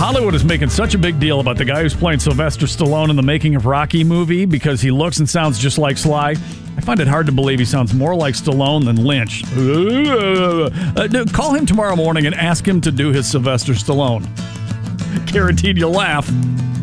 Hollywood is making such a big deal about the guy who's playing Sylvester Stallone in the Making of Rocky movie because he looks and sounds just like Sly. I find it hard to believe he sounds more like Stallone than Lynch. Call him tomorrow morning and ask him to do his Sylvester Stallone. Guaranteed you'll laugh.